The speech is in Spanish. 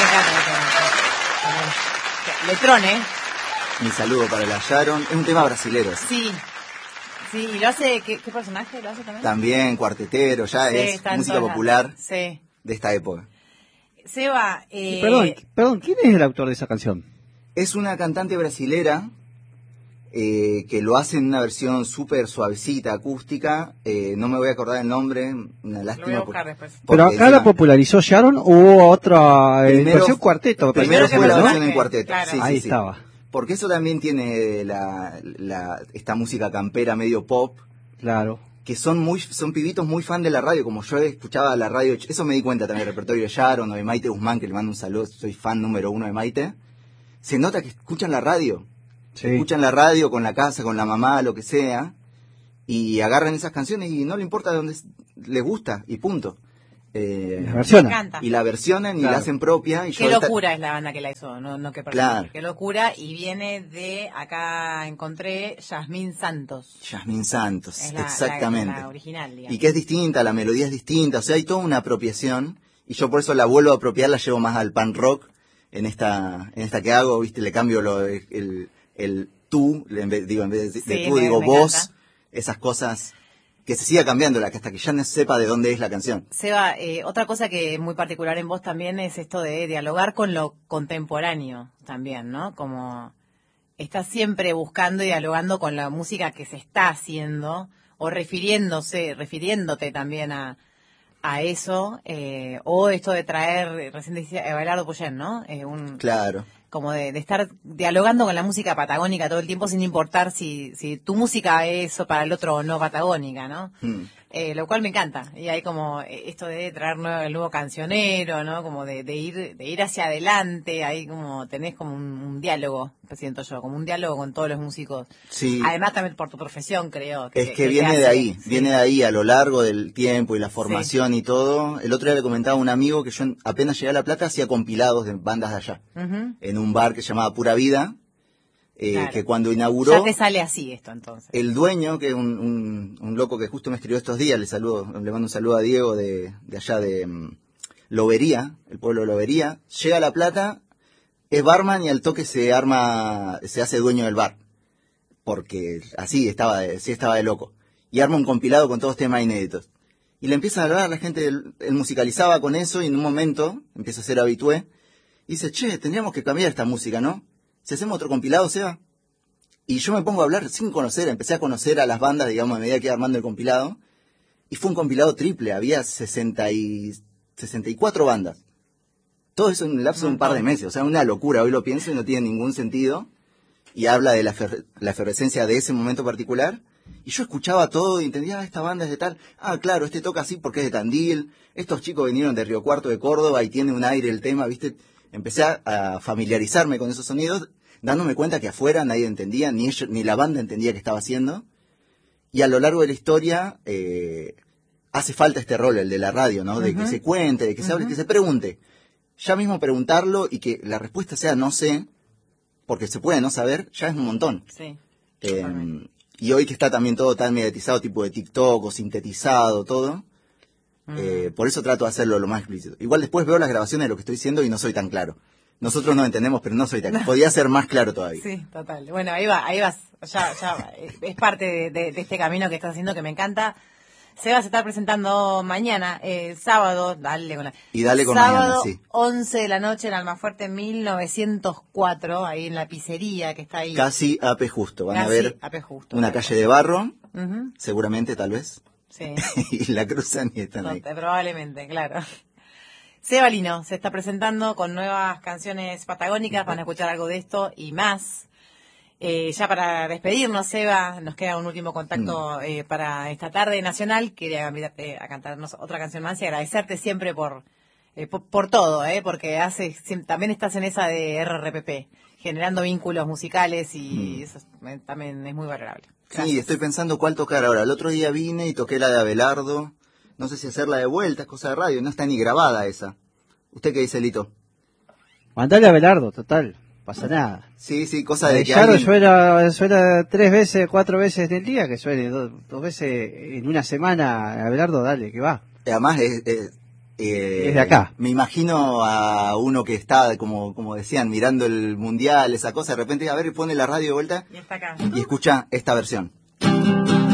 Letrón, ¿eh? Mi saludo para la Sharon. Es un tema brasilero. Sí. Sí, y lo hace, ¿qué personaje lo hace también? También cuartetero, ya sí, es música popular de esta época. Seba, Perdón, ¿quién es el autor de esa canción? Es una cantante brasilera que lo hace en una versión súper suavecita, acústica. No me voy a acordar el nombre, una lástima. Lo voy a buscar después. Pero acá la popularizó Sharon o hubo otra versión cuarteto. Primero fue la versión en cuarteto. Claro. Sí, ahí sí, estaba. Porque eso también tiene esta música campera medio pop. Claro. Que son pibitos muy fan de la radio, como yo escuchaba la radio. Eso me di cuenta también del repertorio de Sharon o de Maite Guzmán, que le mando un saludo, soy fan número 1 de Maite. Se nota que escuchan la radio. Sí. Escuchan la radio con la casa, con la mamá, lo que sea, y agarran esas canciones y no le importa de dónde les gusta, y punto. La versionan. Y la versionan y la hacen propia. Y qué locura es la banda que la hizo, no que claro. Qué locura, y viene de, acá encontré, Yasmín Santos. Yasmín Santos, es exactamente. La original, digamos. Y que es distinta, la melodía es distinta, o sea, hay toda una apropiación, y yo por eso la vuelvo a apropiar, la llevo más al punk rock, en esta que hago, viste, le cambio el tú, en vez de tú, digo vos, encanta. Esas cosas... que se siga cambiándola, hasta que ya no sepa de dónde es la canción. Seba, otra cosa que es muy particular en vos también es esto de dialogar con lo contemporáneo también, ¿no? Como estás siempre buscando y dialogando con la música que se está haciendo, o refiriéndote también a eso, o esto de traer, recién decía, Abelardo Puyén, ¿no? Claro. Como de estar dialogando con la música patagónica todo el tiempo sin importar si tu música es o para el otro o no patagónica, ¿no? Lo cual me encanta. Y hay como esto de traer el nuevo cancionero, ¿no? Como de ir hacia adelante, ahí como tenés como un diálogo, siento yo, como un diálogo con todos los músicos. Sí. Además también por tu profesión, creo. Que viene de ahí, sí. Viene de ahí a lo largo del tiempo y la formación y todo. El otro día le comentaba a un amigo que yo apenas llegué a La Plata hacía compilados de bandas de allá. En un bar que se llamaba Pura Vida, claro. Que cuando inauguró... Ya te sale así esto, entonces. El dueño, que es un loco que justo me escribió estos días, le mando un saludo a Diego de allá de Lobería, el pueblo de Lobería, llega a La Plata, es barman y al toque se hace dueño del bar, porque así estaba de loco, y arma un compilado con todos temas inéditos. Y le empieza a hablar, la gente, él musicalizaba con eso, y en un momento empieza a ser habitué, y dice, che, tendríamos que cambiar esta música, ¿no? Si hacemos otro compilado, Seba. Y yo me pongo a hablar sin conocer, empecé a conocer a las bandas, digamos, a medida que iba armando el compilado. Y fue un compilado triple, había 64 bandas. Todo eso en un lapso de un par de meses, o sea, una locura. Hoy lo pienso y no tiene ningún sentido. Y habla de la efervescencia de ese momento particular. Y yo escuchaba todo y entendía, esta banda es de tal. Ah, claro, este toca así porque es de Tandil. Estos chicos vinieron de Río Cuarto de Córdoba y tiene un aire el tema, ¿viste? Empecé a familiarizarme con esos sonidos, dándome cuenta que afuera nadie entendía, ni la banda entendía qué estaba haciendo. Y a lo largo de la historia hace falta este rol, el de la radio, ¿no? De que se cuente, de que se hable, que se pregunte. Ya mismo preguntarlo y que la respuesta sea no sé, porque se puede no saber, ya es un montón. Sí. Y hoy que está también todo tan mediatizado, tipo de TikTok o sintetizado, todo... por eso trato de hacerlo lo más explícito. Igual después veo las grabaciones de lo que estoy diciendo y no soy tan claro. Nosotros no entendemos, pero no soy tan claro. Podría ser más claro todavía. Sí, total. Bueno, ahí vas. Ya es parte de este camino que estás haciendo que me encanta. Se va a estar presentando mañana, sábado, dale con sábado, mañana, sí. 11 de la noche en Almafuerte 1904, ahí en la pizzería que está ahí. Casi AP Justo. Van a ver una calle de barro, seguramente, tal vez. Sí. Y la cruzan y están ahí. Probablemente, claro. Seba Lino se está presentando con nuevas canciones patagónicas. Van a escuchar algo de esto y más. Ya para despedirnos, Seba, nos queda un último contacto para esta tarde nacional. Quería invitarte a cantarnos otra canción más y agradecerte siempre por todo, porque también estás en esa de RRPP, generando vínculos musicales y eso también es muy valorable. Gracias. Sí, estoy pensando cuál tocar ahora. El otro día vine y toqué la de Abelardo. No sé si hacerla de vuelta, es cosa de radio. No está ni grabada esa. ¿Usted qué dice, Lito? Mandale a Abelardo, total. Pasa nada. Sí, cosa de que alguien... suena 3 veces, 4 veces en el día, que suene 2 veces en una semana. Abelardo, dale, que va. Además Desde acá. Me imagino a uno que está, como decían, mirando el mundial, esa cosa, de repente, a ver, pone la radio de vuelta Y está acá. y escucha esta versión.